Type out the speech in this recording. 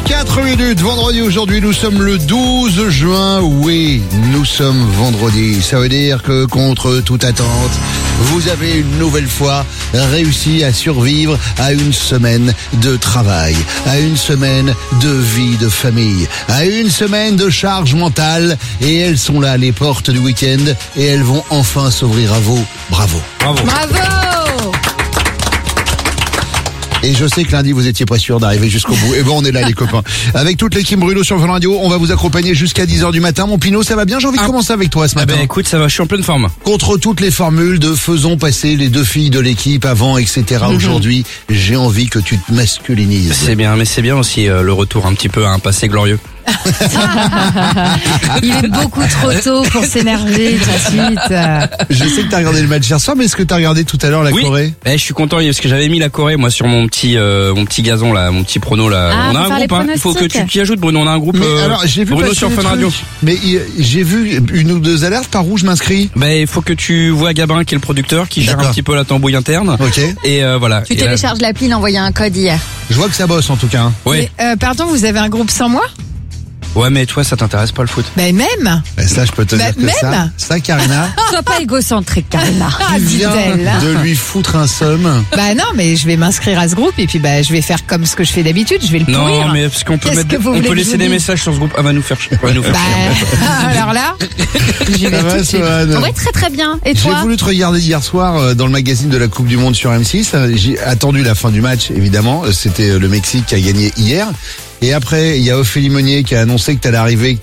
4 minutes, vendredi aujourd'hui, nous sommes le 12 juin, oui, nous sommes vendredi. Ça veut dire que contre toute attente, vous avez une nouvelle fois réussi à survivre à une semaine de travail, à une semaine de vie de famille, à une semaine de charge mentale et elles sont là, les portes du week-end et elles vont enfin s'ouvrir à vous. Bravo. Bravo. Et je sais que lundi, vous étiez pas sûr d'arriver jusqu'au bout. Et bon, on est là, les copains. Avec toute l'équipe Bruno sur Fun Radio, on va vous accompagner jusqu'à 10h du matin. Mon Pinot, ça va bien? J'ai envie de commencer avec toi ce matin. Écoute, ça va, je suis en pleine forme. Contre toutes les formules de faisons passer les deux filles de l'équipe avant, etc. Aujourd'hui, j'ai envie que tu te masculinises. C'est bien, mais c'est bien aussi le retour un petit peu à un passé glorieux. Il est beaucoup trop tôt pour s'énerver tout de suite. Je sais que t'as regardé le match hier soir, mais est-ce que t'as regardé tout à l'heure la Corée? Je suis content parce que j'avais mis la Corée moi sur mon petit gazon là, mon petit prono là. On a un groupe, il faut que tu t'y ajoutes Bruno, on a un groupe alors, j'ai vu Bruno sur Fun Radio. Mais j'ai vu une ou deux alertes par où je m'inscris. Il faut que tu vois Gabin qui est le producteur qui gère un petit peu la tambouille interne. Ok. Et voilà. Tu télécharges l'appli, il a envoyé un code hier. Je vois que ça bosse en tout cas. Ouais. Pardon, vous avez un groupe sans moi? Ouais, mais toi, ça t'intéresse pas le foot? Ben même. Ça, je peux te dire que ça, Karina. Sois pas égocentrique, Karina. Tu viens de lui foutre un somme. Bah non, mais je vais m'inscrire à ce groupe et puis je vais faire comme ce que je fais d'habitude, je vais le pourrir. Non, mais parce qu'on peut laisser des messages sur ce groupe. Ah, va nous faire chier. Alors là, j'y vais tout de suite. Ouais, très très bien. Et toi? J'ai voulu te regarder hier soir dans le magazine de la Coupe du Monde sur M6. J'ai attendu la fin du match, évidemment. C'était le Mexique qui a gagné hier. Et après, il y a Ophélie Meunier qui a annoncé que t'allais arriver, que